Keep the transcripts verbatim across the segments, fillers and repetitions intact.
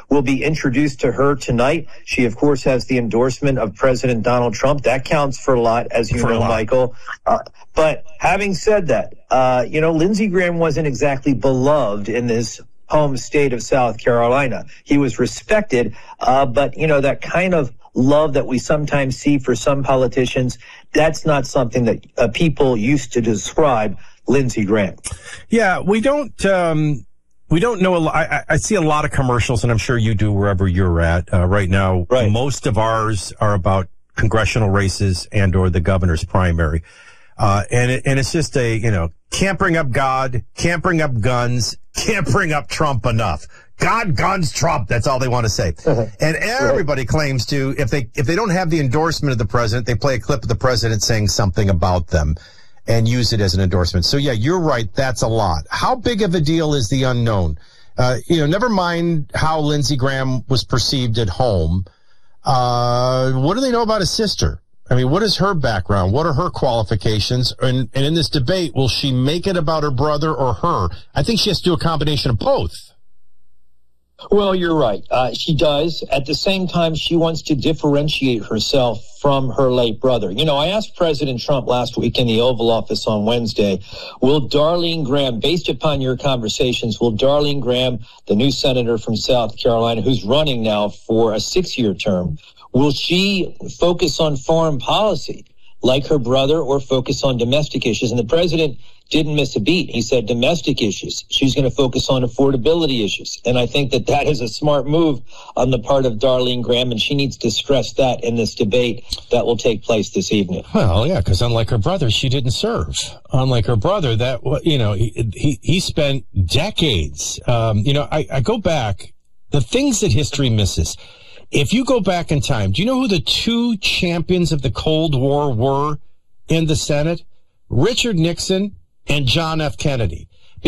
will be introduced to her tonight. She, of course, has the endorsement of President Donald Trump. That counts for a lot, as you For know, Michael. Uh, but having said that, uh, you know, Lindsey Graham wasn't exactly beloved in this home state of South Carolina. He was respected, uh, but, you know, that kind of love that we sometimes see for some politicians, that's not something that uh, people used to describe Lindsey Graham. Yeah, we don't, um, we don't know. A lot. I, I see a lot of commercials, and I'm sure you do wherever you're at uh, right now. Right. Most of ours are about congressional races and or the governor's primary. Uh, and it, and it's just a, you know, can't bring up God, can't bring up guns, can't bring up Trump enough. God, guns, Trump. That's all they want to say. And everybody right. claims to, if they, if they don't have the endorsement of the president, they play a clip of the president saying something about them and use it as an endorsement. So yeah, you're right. That's a lot. How big of a deal is the unknown? Uh, you know, never mind how Lindsey Graham was perceived at home. Uh, what do they know about his sister? I mean, what is her background? What are her qualifications? And, and in this debate, will she make it about her brother or her? I think she has to do a combination of both. Well, you're right. Uh, she does. At the same time, she wants to differentiate herself from her late brother. You know, I asked President Trump last week in the Oval Office on Wednesday, will Darlene Graham, based upon your conversations, will Darlene Graham, the new senator from South Carolina, who's running now for a six-year term, will she focus on foreign policy like her brother or focus on domestic issues? And the president didn't miss a beat. He said domestic issues. She's going to focus on affordability issues. And I think that that is a smart move on the part of Darlene Graham, and she needs to stress that in this debate that will take place this evening. Well, yeah, because unlike her brother, she didn't serve. Unlike her brother, that, you know, he, he, he spent decades. Um, you know, I, I go back, the things that history misses. If you go back in time, do you know who the two champions of the Cold War were in the Senate? Richard Nixon and John F. Kennedy.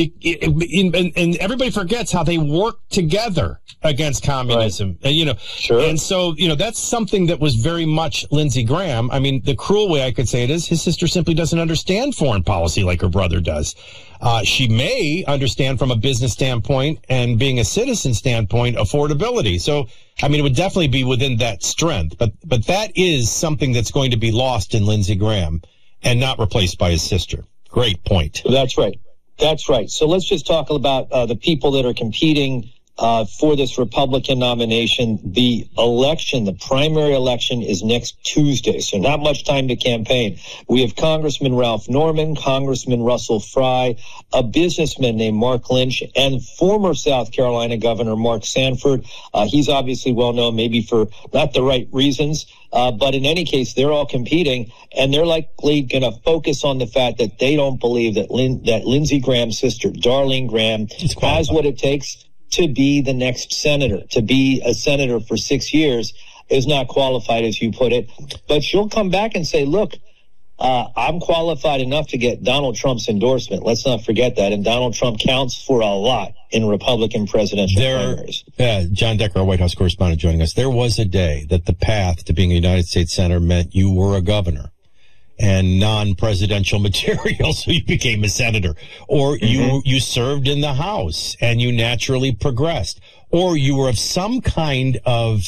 And everybody forgets how they worked together against communism. Right. You know, sure. And so, you know, that's something that was very much Lindsey Graham. I mean, the cruel way I could say it is his sister simply doesn't understand foreign policy like her brother does. Uh, she may understand from a business standpoint and being a citizen standpoint, affordability. So, I mean, it would definitely be within that strength, but, but that is something that's going to be lost in Lindsey Graham and not replaced by his sister. Great point. That's right. That's right. So let's just talk about uh, the people that are competing uh, for this Republican nomination. The election, the primary election, is next Tuesday, so not much time to campaign. We have Congressman Ralph Norman, Congressman Russell Fry, a businessman named Mark Lynch, and former South Carolina Governor Mark Sanford. Uh, he's obviously well known, maybe for not the right reasons. Uh, but in any case, they're all competing, and they're likely going to focus on the fact that they don't believe that Lin- that Lindsey Graham's sister, Darlene Graham, has what it takes to be the next senator, to be a senator for six years, is not qualified, as you put it. But she'll come back and say, look, uh, I'm qualified enough to get Donald Trump's endorsement. Let's not forget that. And Donald Trump counts for a lot in Republican presidential there, primaries. Uh, John Decker, our White House correspondent, joining us. There was a day that the path to being a United States senator meant you were a governor and non-presidential material, so you became a senator. Or you mm-hmm. you served in the House and you naturally progressed. Or you were of some kind of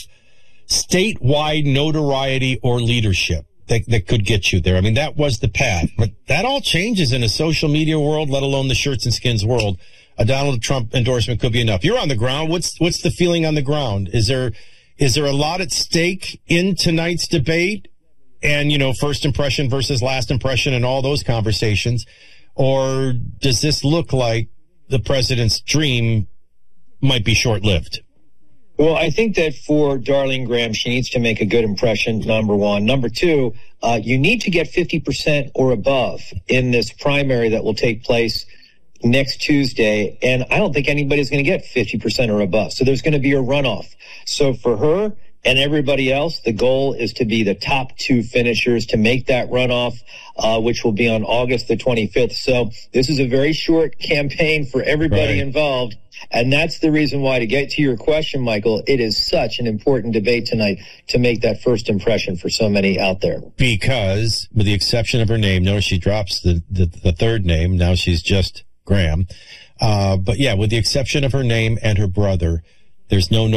statewide notoriety or leadership that, that could get you there. I mean, that was the path. But that all changes in a social media world, let alone the shirts and skins world. A Donald Trump endorsement could be enough. You're on the ground. What's what's the feeling on the ground? Is there is there a lot at stake in tonight's debate? And, you know, first impression versus last impression and all those conversations? Or does this look like the president's dream might be short-lived? Well, I think that for Darlene Graham, she needs to make a good impression, number one. Number two, uh, you need to get fifty percent or above in this primary that will take place next Tuesday. And I don't think anybody's going to get fifty percent or above. So there's going to be a runoff. So for her and everybody else, the goal is to be the top two finishers to make that runoff, uh, which will be on August the twenty-fifth. So this is a very short campaign for everybody right. involved. And that's the reason why, to get to your question, Michael, it is such an important debate tonight to make that first impression for so many out there. Because, with the exception of her name, notice she drops the, the, the third name. Now she's just Graham. Uh, but yeah, with the exception of her name and her brother, there's no